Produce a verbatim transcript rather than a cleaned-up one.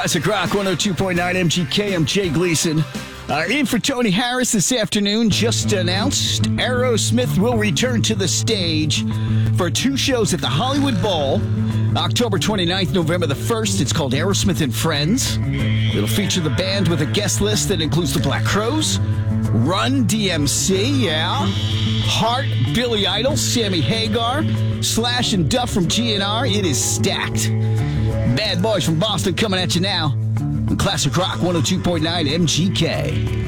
Classic Rock one oh two point nine M G K. I'm Jay Gleason. Uh, in for Tony Harris this afternoon, just announced Aerosmith will return to the stage for two shows at the Hollywood Bowl, October twenty-ninth, November the first. It's called Aerosmith and Friends. It'll feature the band with a guest list that includes the Black Crowes, Run D M C, yeah, Heart, Billy Idol, Sammy Hagar, Slash and Duff from G N R. It is stacked. Bad Boys from Boston coming at you now. Classic Rock one oh two point nine M G K.